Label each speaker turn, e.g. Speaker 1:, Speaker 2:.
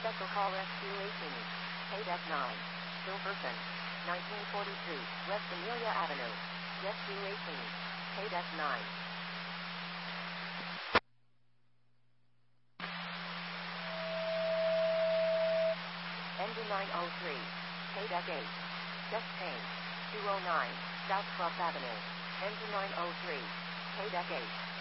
Speaker 1: Special Call Rescue 18. KDEC 9. Silverton. 1942. West Amelia Avenue. Rescue 18. KDEC 9. Engine 903. KDEC 8. Chest pain. 209. South 12th Avenue. Engine 903. KDEC 8.